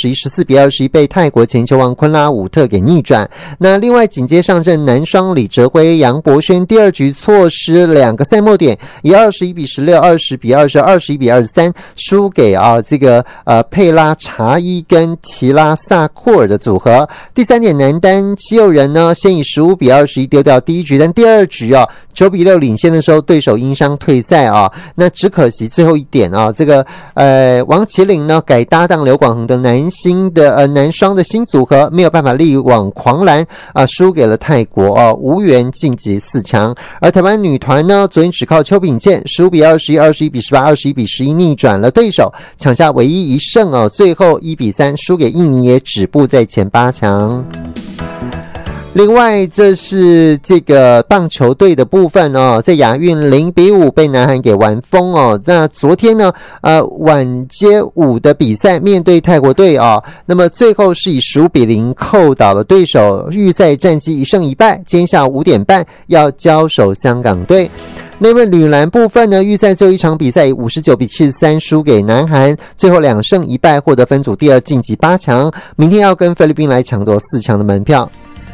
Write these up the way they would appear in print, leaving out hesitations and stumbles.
21、14比21被泰国前球王昆拉武特给逆转。那另外紧接上阵男双李哲辉、杨博轩第二局错失2个赛末点，以21比16、20比20、21比23输给这个佩拉查伊跟提拉萨库尔的组合。第三点男单七友人呢，先以15比21丢掉第一局，但第二局9比6领先的时候，对手因伤退赛那只可惜最后一点这个王麒麟呢改搭档刘广恒的男双的新组合，没有办法力挽狂澜输给了泰国无缘晋级4强。而台湾女团呢，昨天只靠邱秉倩15比21、21比18、21比11逆转了对手，抢下唯一一胜最后1比3输给印尼，也止步在前8强。另外，这是这个棒球队的部分在亚运0比5被南韩给玩疯那昨天呢，晚街5的比赛面对泰国队那么最后是以15比0扣倒了对手，预赛战绩1胜1败，今天下午5点半要交手香港队。那位女篮部分呢，预赛最后一场比赛以59比73输给南韩，最后2胜1败获得分组第2晋级8强，明天要跟菲律宾来抢夺4强的门票。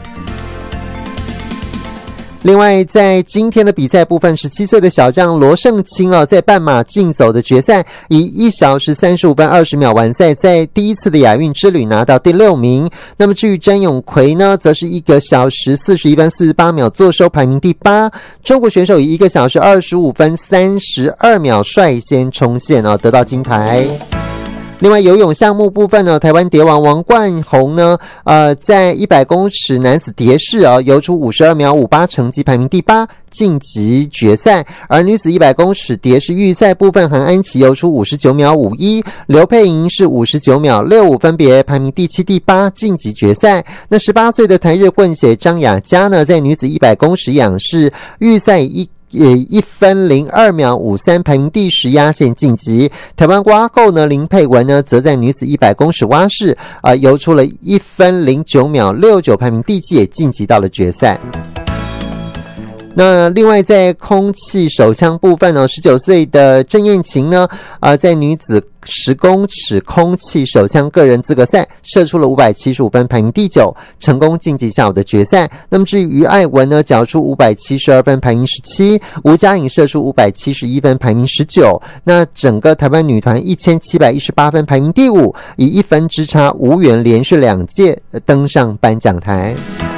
另外，在今天的比赛部分，17岁的小将罗胜清在半马竞走的决赛，以1小时35分20秒完赛，在第一次的亚运之旅拿到第6名。那么至于詹永奎呢，则是1个小时41分48秒坐收排名第8。中国选手以1个小时25分32秒率先冲线得到金牌。另外游泳项目部分呢，台湾蝶王王冠宏呢在100公尺男子蝶式游出52秒58，成绩排名第8，晋级决赛。而女子100公尺蝶式预赛部分，韩安琪游出59秒51，刘佩莹是59秒65，分别排名第7、第8，晋级决赛。那18岁的台日混血张雅佳呢，在女子100公尺仰式预赛1分02秒53，排名第10，压线晋级。台湾蛙后呢，林佩文呢，则在女子100公尺蛙式游出了1分09秒69，排名第7，也晋级到了决赛。那另外在空气手枪部分19岁的郑燕晴呢在女子10公尺空气手枪个人资格赛射出了575分，排名第9，成功晋级下午的决赛。那么至于于爱文呢，缴出572分，排名17，吴佳颖射出571分，排名19。那整个台湾女团1718分，排名第5，以1分之差无缘连续2届登上颁奖台。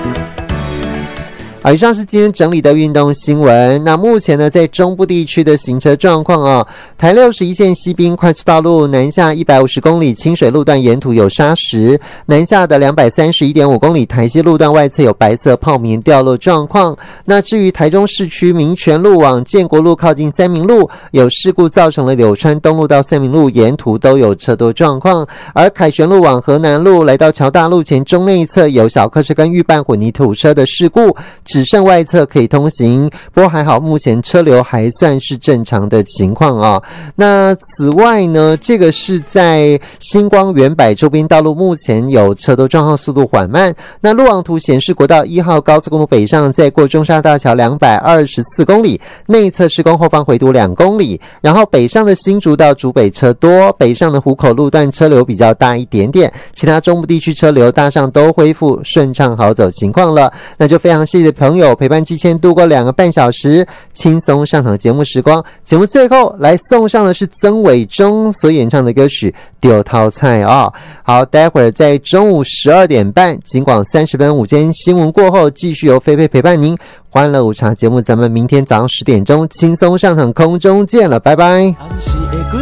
以上是今天整理的运动新闻。那目前呢，在中部地区的行车状况台61线西滨快速道路南下150公里清水路段沿途有砂石，南下的231.5公里台西路段外侧有白色泡棉掉落状况。那至于台中市区民权路往建国路靠近三民路有事故，造成了柳川东路到三民路沿途都有车多状况。而凯旋路往河南路来到侨大路前中内侧有小客车跟预拌混凝土车的事故，只剩外侧可以通行，不过还好目前车流还算是正常的情况那此外呢，这个是在星光远百周边道路目前有车多状况，速度缓慢。那路网图显示国道1号高速公路北上在过中沙大桥224公里，内侧施工后方回堵2公里，然后北上的新竹到竹北车多，北上的湖口路段车流比较大一点点，其他中部地区车流大上都恢复顺畅好走情况了。那就非常谢谢朋友陪伴季谦度过2个半小时轻松上场节目时光。节目最后来送上的是曾伟忠所演唱的歌曲丢套菜好，待会儿在中午12点半警广30分午间新闻过后，继续由菲菲陪伴您欢乐午茶节目，咱们明天早上10点钟轻松上场空中见了，拜拜。